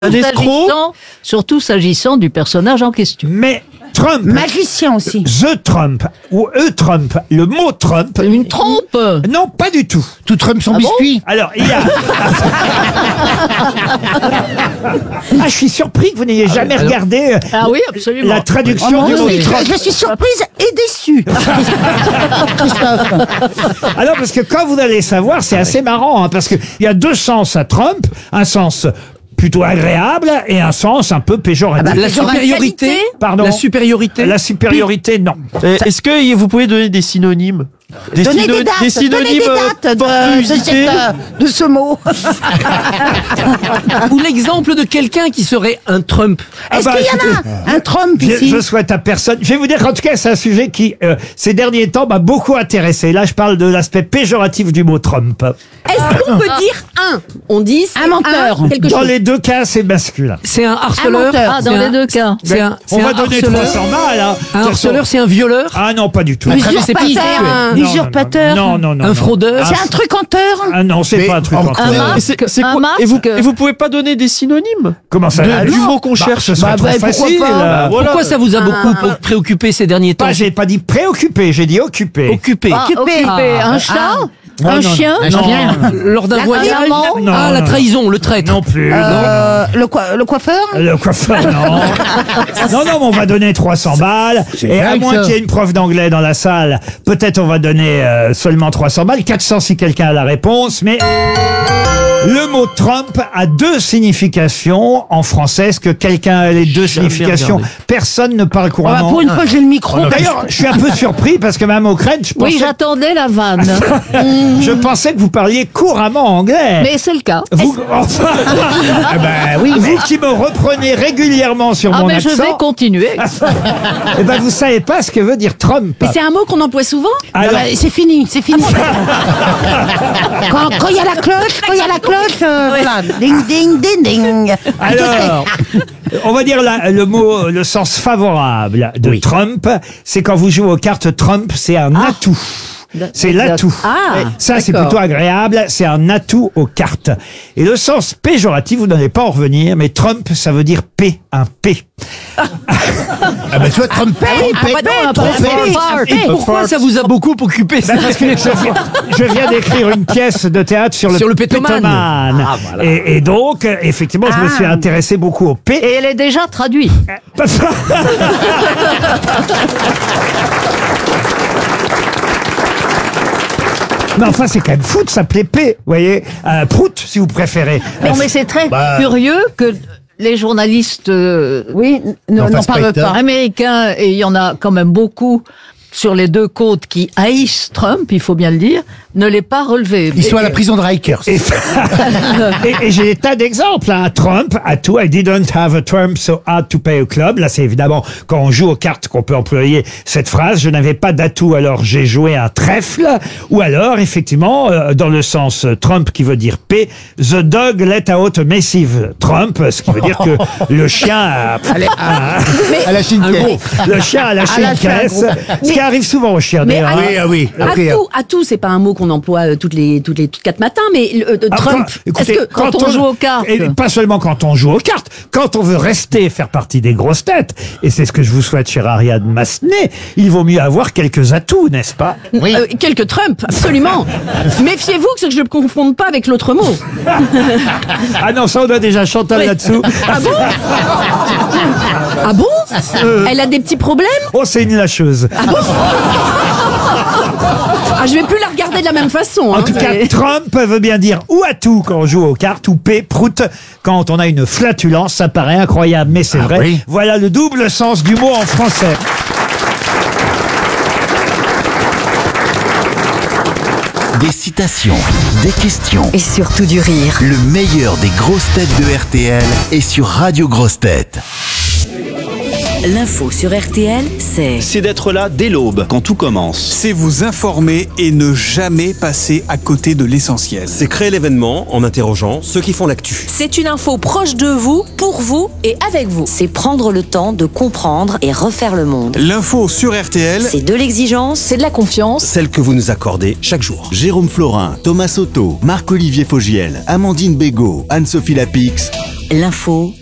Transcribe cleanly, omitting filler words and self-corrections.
Un escroc. Surtout s'agissant du personnage en question. Mais Trump, Magicien aussi. The Trump, ou Trump, le mot Trump. Une trompe. Non, pas du tout. Tout Trump son Ah bon biscuit. Alors, il y a... Ah, je suis surpris que vous n'ayez jamais regardé Ah oui, absolument. la traduction du mot Trump. Je suis surprise et déçue. Christophe. Alors, parce que quand vous allez savoir, c'est assez marrant, hein, parce qu'il y a deux sens à Trump. Un sens plutôt agréable et un sens un peu péjoratif. La supériorité. Pardon. La supériorité. La supériorité, non. Est-ce que vous pouvez donner des synonymes? Donnez des dates, donnez des dates de ce mot. Ou l'exemple de quelqu'un qui serait un Trump. Est-ce bah, qu'il y en a un Trump ici? Je souhaite à personne. Je vais vous dire qu'en tout cas, c'est un sujet qui, ces derniers temps, m'a beaucoup intéressé. Là, je parle de l'aspect péjoratif du mot Trump. Est-ce qu'on peut dire un? On dit c'est Un menteur. quelque Dans chose. les deux cas, c'est masculin. C'est un harceleur. menteur. Ah, dans les deux cas. On va donner 300 balles. Hein. Un harceleur, c'est un violeur. Ah non, pas du tout. C'est pas Usurpateur. Non, Usurpateur. Non, non, non. Un non. fraudeur. C'est un trucanteur. Ah non, c'est pas un truc en Un masque. C'est Un quoi masque. et vous pouvez pas donner des synonymes Comment ça du mot qu'on cherche? Ce serait trop pourquoi facile. pas Pourquoi ça vous a beaucoup préoccupé ces derniers temps? J'ai pas dit préoccupé, j'ai dit occupé. Occupé. Ah, occupé. Un chat. Non, Un non, chien. non, non, Lors d'un voyage. Non, Ah, la non. trahison, le traître. Non plus. Le coiffeur. Le coiffeur, non. Non, mais on va donner 300 balles. Et à dingue, moins ça. qu'il y ait une prof d'anglais dans la salle, peut-être on va donner seulement 300 balles. 400 si quelqu'un a la réponse. Mais le mot Trump a deux significations en français. Est-ce que quelqu'un a les deux significations? regardé. Personne ne parle couramment. Pour une fois, j'ai le micro. D'ailleurs, je suis un peu surpris parce que Mme O'Krent, Oui, j'attendais la vanne. je pensais que vous parliez couramment anglais. Mais c'est le cas. Vous, enfin, vous qui me reprenez régulièrement sur Ah, mon mais je accent, vais continuer. eh ben, vous savez pas ce que veut dire Trump. Mais c'est un mot qu'on emploie souvent. Alors, C'est fini, c'est fini. Quand il y a la cloche, voilà. Ding, ding, ding, ding. alors, on va dire le mot, le sens favorable de Trump, c'est quand vous jouez aux cartes Trump, c'est un atout. C'est l'atout. Ah, ça, c'est d'accord. plutôt agréable. C'est un atout aux cartes. Et le sens péjoratif, vous n'allez pas en revenir, mais Trump, ça veut dire P, un P. Ah bah tu vois, Trump Et pourquoi ça vous a beaucoup occupé ça? Parce que je viens d'écrire une pièce de théâtre sur le pétomane. pétomane. Ah, voilà. Et donc, effectivement, je me suis intéressé beaucoup au P. Et elle est déjà traduite. Mais enfin, c'est quand même fou de s'appeler P, vous voyez, Prout, si vous préférez. Non, mais c'est très curieux que les journalistes n'en fasse pas parle état. pas. américains, et il y en a quand même beaucoup sur les deux côtes qui haïssent Trump, il faut bien le dire, ne l'aient pas relevé. Ils sont à la prison de Rikers. Et j'ai des tas d'exemples. Hein. Trump, à tout, I didn't have a Trump so hard to pay a club. Là, c'est évidemment quand on joue aux cartes qu'on peut employer cette phrase. Je n'avais pas d'atout, alors j'ai joué un trèfle. Ou alors, effectivement, dans le sens Trump qui veut dire P, the dog let out a massive Trump, ce qui veut dire que le chien a, À la Chine. le chien a lâché une caisse. Ce qui arrive souvent aux chiens. Mais d'ailleurs, hein. Oui. Atout, c'est pas un mot qu'on emploie toutes les 4 matins, mais Trump. Écoutez, Est-ce que quand on joue aux cartes- et pas seulement quand on joue aux cartes, quand on veut rester faire partie des grosses têtes, et c'est ce que je vous souhaite, cher Ariane Massenet, il vaut mieux avoir quelques atouts, n'est-ce pas? Oui. Quelques Trump, absolument. Méfiez-vous que je ne me confonde pas avec l'autre mot. Ah non, ça on a déjà Chantal Oui. là-dessous. Ah bon? Ah bon? Elle a des petits problèmes? Oh, c'est une lâcheuse. Ah, je vais plus la regarder de la même façon. En tout cas, Trump veut bien dire ou atout quand on joue aux cartes, ou P, prout, quand on a une flatulence. Ça paraît incroyable, mais c'est vrai. oui. Voilà le double sens du mot en français. Des citations, des questions. Et surtout du rire. Le meilleur des grosses têtes de RTL est sur Radio Grosses Têtes. L'info sur RTL, c'est d'être là dès l'aube, quand tout commence. C'est vous informer et ne jamais passer à côté de l'essentiel. C'est créer l'événement en interrogeant ceux qui font l'actu. C'est une info proche de vous, pour vous et avec vous. C'est prendre le temps de comprendre et refaire le monde. L'info sur RTL, C'est de l'exigence, c'est de la confiance. Celle que vous nous accordez chaque jour. Jérôme Florin, Thomas Soto, Marc-Olivier Fogiel, Amandine Bégaud, Anne-Sophie Lapix. L'info